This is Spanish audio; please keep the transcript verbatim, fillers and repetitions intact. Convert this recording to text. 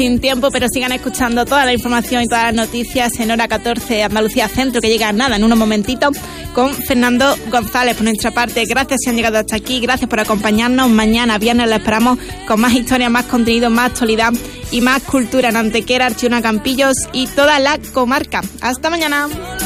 sin tiempo, pero sigan escuchando toda la información y todas las noticias en Hora catorce Andalucía Centro, que llega nada, en unos momentitos, con Fernando González. Por nuestra parte, gracias si han llegado hasta aquí, gracias por acompañarnos. Mañana viernes la esperamos con más historias, más contenido, más actualidad y más cultura en Antequera, Archiona, Campillos y toda la comarca. Hasta mañana.